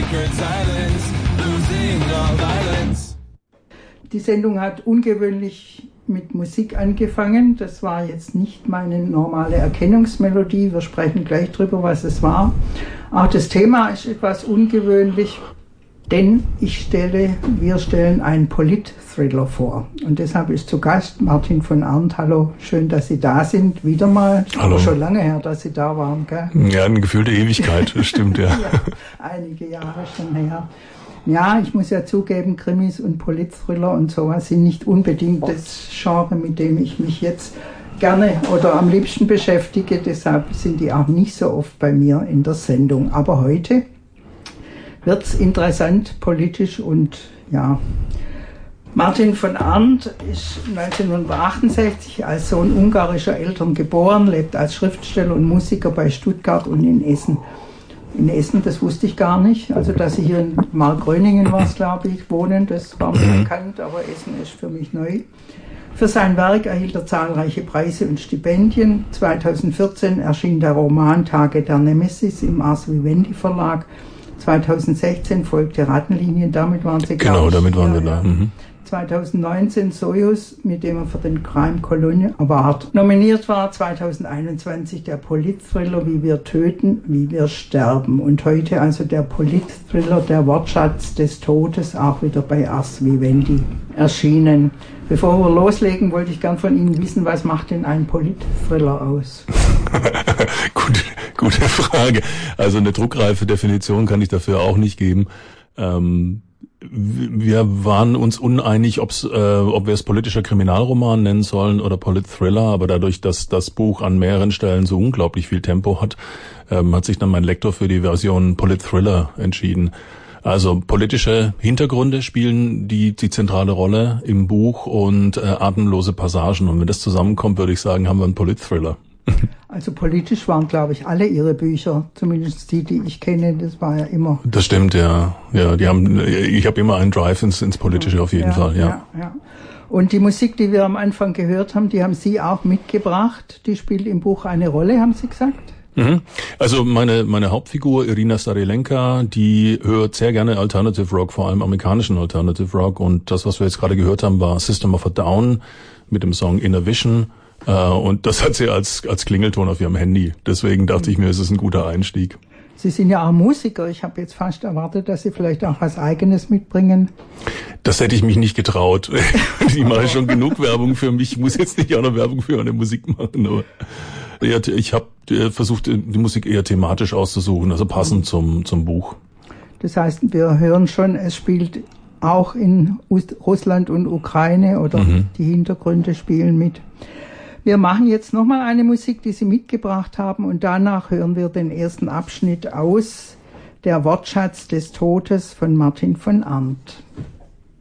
sacred silence, losing our violence. Die Sendung hat ungewöhnlich mit Musik angefangen. Das war jetzt nicht meine normale Erkennungsmelodie. Wir sprechen gleich drüber, was es war. Auch das Thema ist etwas ungewöhnlich, denn wir stellen einen Polit-Thriller vor. Und deshalb ist zu Gast Martin von Arndt. Hallo, schön, dass Sie da sind. Wieder mal. Hallo. Aber schon lange her, dass Sie da waren, gell? Ja, eine gefühlte Ewigkeit, das stimmt, ja. Ja, einige Jahre schon her. Ja, ich muss ja zugeben, Krimis und Polit-Thriller und sowas sind nicht unbedingt das Genre, mit dem ich mich jetzt gerne oder am liebsten beschäftige. Deshalb sind die auch nicht so oft bei mir in der Sendung. Aber heute wird's interessant, politisch und ja. Martin von Arndt ist 1968 als Sohn ungarischer Eltern geboren, lebt als Schriftsteller und Musiker bei Stuttgart und in Essen. In Essen, das wusste ich gar nicht. Also, dass Sie hier in Markgröningen war es, glaube ich, wohnen, das war mir bekannt, aber Essen ist für mich neu. Für sein Werk erhielt er zahlreiche Preise und Stipendien. 2014 erschien der Roman Tage der Nemesis im Ars Vivendi Verlag. 2016 folgte Rattenlinien, damit waren Sie, Genau, damit waren wir da. 2019 Soyuz, mit dem er für den Crime Cologne Award nominiert war. 2021 der Polit-Thriller Wie wir töten, wie wir sterben. Und heute also der Polit-Thriller Der Wortschatz des Todes, auch wieder bei Ars Vivendi erschienen. Bevor wir loslegen, wollte ich gern von Ihnen wissen, was macht denn ein Polit-Thriller aus? Gute Frage. Also eine druckreife Definition kann ich dafür auch nicht geben. Wir waren uns uneinig, ob wir es politischer Kriminalroman nennen sollen oder Polit-Thriller, aber dadurch, dass das Buch an mehreren Stellen so unglaublich viel Tempo hat, hat sich dann mein Lektor für die Version Polit-Thriller entschieden. Also politische Hintergründe spielen die zentrale Rolle im Buch und atemlose Passagen. Und wenn das zusammenkommt, würde ich sagen, haben wir einen Polit-Thriller. Also politisch waren, glaube ich, alle Ihre Bücher, zumindest die ich kenne, das war ja immer. Das stimmt, ja. Ja, ich habe immer einen Drive ins Politische auf jeden Fall, ja. Und die Musik, die wir am Anfang gehört haben, die haben Sie auch mitgebracht. Die spielt im Buch eine Rolle, haben Sie gesagt? Also meine Hauptfigur, Irina Starelenka, die hört sehr gerne Alternative Rock, vor allem amerikanischen Alternative Rock. Und das, was wir jetzt gerade gehört haben, war System of a Down mit dem Song Inner Vision. Und das hat sie als Klingelton auf ihrem Handy. Deswegen dachte ich mir, es ist ein guter Einstieg. Sie sind ja auch Musiker. Ich habe jetzt fast erwartet, dass Sie vielleicht auch was Eigenes mitbringen. Das hätte ich mich nicht getraut. Ich mache schon genug Werbung für mich. Ich muss jetzt nicht auch noch Werbung für eine Musik machen. Aber ich habe versucht, die Musik eher thematisch auszusuchen, also passend zum Buch. Das heißt, wir hören schon, es spielt auch in Russland und Ukraine oder die Hintergründe spielen mit. Wir machen jetzt nochmal eine Musik, die Sie mitgebracht haben, und danach hören wir den ersten Abschnitt aus Der Wortschatz des Todes von Martin von Arndt.